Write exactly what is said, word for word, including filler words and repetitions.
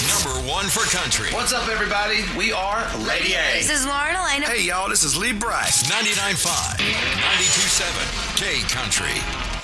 number one for country. What's up, everybody? We are Lady A. This is Lauren Elena. Hey, y'all, this is Lee Bryce. ninety-nine point five, ninety-two point seven, K Country.